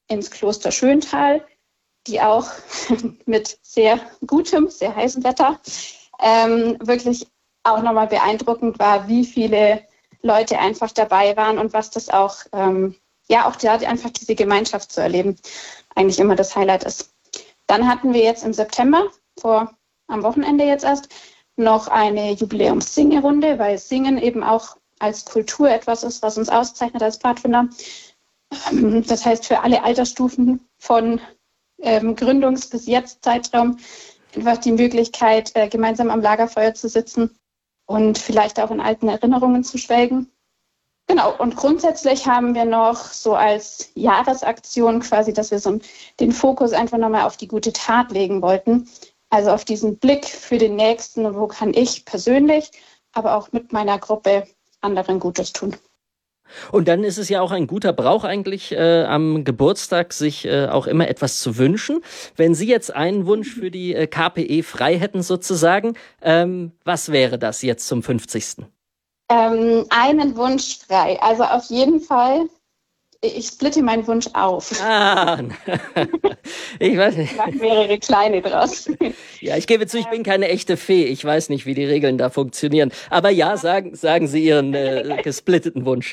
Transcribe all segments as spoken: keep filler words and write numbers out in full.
ins Kloster Schöntal, die auch mit sehr gutem, sehr heißem Wetter ähm, wirklich auch nochmal beeindruckend war, wie viele Leute einfach dabei waren und was das auch, ähm, ja, auch da einfach diese Gemeinschaft zu erleben, eigentlich immer das Highlight ist. Dann hatten wir jetzt im September, vor am Wochenende jetzt erst, noch eine Jubiläums-Singerunde, weil Singen eben auch als Kultur etwas ist, was uns auszeichnet als Pfadfinder. Das heißt, für alle Altersstufen von ähm, Gründungs- bis jetzt Zeitraum einfach die Möglichkeit, äh, gemeinsam am Lagerfeuer zu sitzen und vielleicht auch in alten Erinnerungen zu schwelgen. Genau, und grundsätzlich haben wir noch so als Jahresaktion quasi, dass wir so den Fokus einfach nochmal auf die gute Tat legen wollten. Also auf diesen Blick für den Nächsten und wo kann ich persönlich, aber auch mit meiner Gruppe anderen Gutes tun. Und dann ist es ja auch ein guter Brauch eigentlich äh, am Geburtstag, sich äh, auch immer etwas zu wünschen. Wenn Sie jetzt einen Wunsch für die äh, K P E frei hätten sozusagen, ähm, was wäre das jetzt zum fünfzigsten? Ähm, einen Wunsch frei. Also auf jeden Fall, ich splitte meinen Wunsch auf. Ah, ich weiß nicht. Ich mache mehrere kleine draus. Ja, ich gebe zu, ich bin keine echte Fee. Ich weiß nicht, wie die Regeln da funktionieren. Aber ja, sagen, sagen Sie Ihren äh, gesplitteten Wunsch.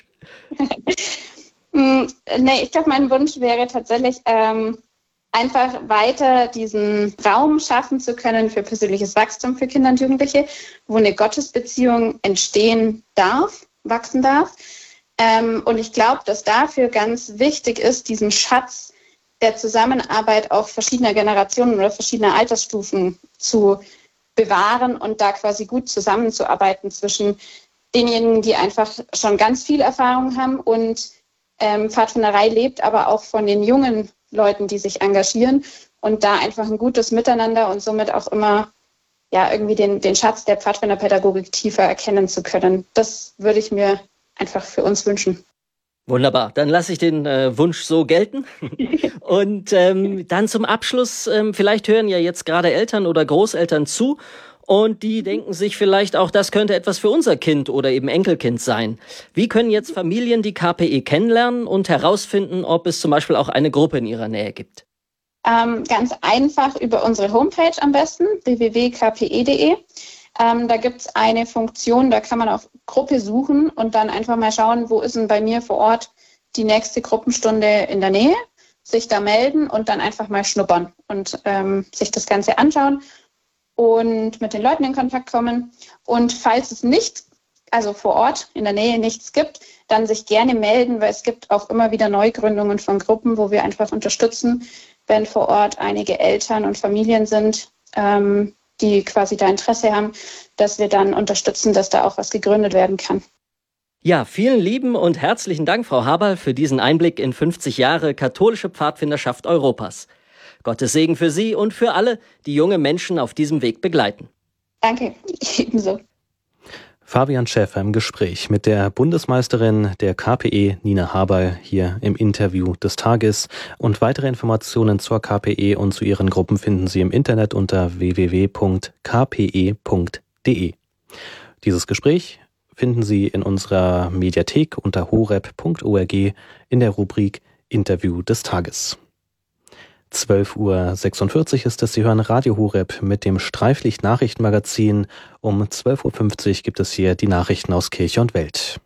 Nee, ich glaube, mein Wunsch wäre tatsächlich, ähm, einfach weiter diesen Raum schaffen zu können für persönliches Wachstum für Kinder und Jugendliche, wo eine Gottesbeziehung entstehen darf, wachsen darf. Ähm, und ich glaube, dass dafür ganz wichtig ist, diesen Schatz der Zusammenarbeit auch verschiedener Generationen oder verschiedener Altersstufen zu bewahren und da quasi gut zusammenzuarbeiten zwischen denjenigen, die einfach schon ganz viel Erfahrung haben und ähm, Pfadfinderei lebt, aber auch von den jungen Leuten, die sich engagieren und da einfach ein gutes Miteinander und somit auch immer ja irgendwie den, den Schatz der Pfadfinderpädagogik tiefer erkennen zu können. Das würde ich mir einfach für uns wünschen. Wunderbar, dann lasse ich den äh, Wunsch so gelten. Und ähm, dann zum Abschluss, ähm, vielleicht hören ja jetzt gerade Eltern oder Großeltern zu und die denken sich vielleicht auch, das könnte etwas für unser Kind oder eben Enkelkind sein. Wie können jetzt Familien die K P E kennenlernen und herausfinden, ob es zum Beispiel auch eine Gruppe in ihrer Nähe gibt? Ähm, ganz einfach über unsere Homepage am besten, w w w punkt k p e punkt d e. Ähm, da gibt es eine Funktion, da kann man auf Gruppe suchen und dann einfach mal schauen, wo ist denn bei mir vor Ort die nächste Gruppenstunde in der Nähe, sich da melden und dann einfach mal schnuppern und ähm, sich das Ganze anschauen und mit den Leuten in Kontakt kommen. Und falls es nicht, also vor Ort in der Nähe nichts gibt, dann sich gerne melden, weil es gibt auch immer wieder Neugründungen von Gruppen, wo wir einfach unterstützen, wenn vor Ort einige Eltern und Familien sind, ähm, die quasi da Interesse haben, dass wir dann unterstützen, dass da auch was gegründet werden kann. Ja, vielen lieben und herzlichen Dank, Frau Haberl, für diesen Einblick in fünfzig Jahre katholische Pfadfinderschaft Europas. Gottes Segen für Sie und für alle, die junge Menschen auf diesem Weg begleiten. Danke, ebenso. Fabian Schäfer im Gespräch mit der Bundesmeisterin der K P E, Nina Haberl, hier im Interview des Tages. Und weitere Informationen zur K P E und zu ihren Gruppen finden Sie im Internet unter w w w punkt k p e punkt d e. Dieses Gespräch finden Sie in unserer Mediathek unter horeb punkt org in der Rubrik Interview des Tages. zwölf Uhr sechsundvierzig ist es, Sie hören Radio Horeb mit dem Streiflicht-Nachrichtenmagazin. Um zwölf Uhr fünfzig gibt es hier die Nachrichten aus Kirche und Welt.